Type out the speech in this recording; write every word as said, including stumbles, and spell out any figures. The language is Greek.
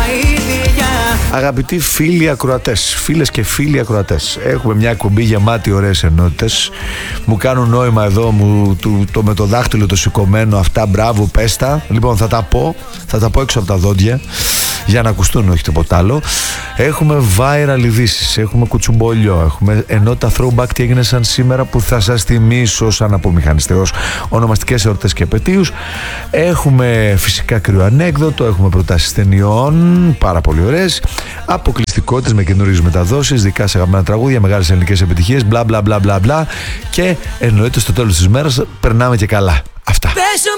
Αγαπητοί φίλοι ακροατές, φίλες και φίλοι ακροατές, έχουμε μια εκπομπή γεμάτη ωραίες ενότητες. Μου κάνουν νόημα εδώ μου, το, το με το δάχτυλο το σηκωμένο, αυτά μπράβο, πέστα. Λοιπόν, θα τα πω, θα τα πω έξω από τα δόντια για να ακουστούν, όχι τίποτα άλλο. Έχουμε viral ειδήσεις, έχουμε κουτσουμπολιό, έχουμε ενότητα throwback τι έγινε σαν σήμερα που θα σας θυμίσω σαν απομηχανιστέως, ονομαστικές εορτές και επετείους. Έχουμε φυσικά κρυοανέκδοτο, έχουμε προτάσεις ταινιών, πάρα πολύ ωραίες, αποκλειστικότητες με καινούριες μεταδόσεις, δικά σε αγαπημένα τραγούδια, μεγάλες ελληνικές επιτυχίες, μπλα μπλα μπλα μπλα μπλα, και εννοείται στο τέλος της μέρας περνάμε και καλά. Αυτά.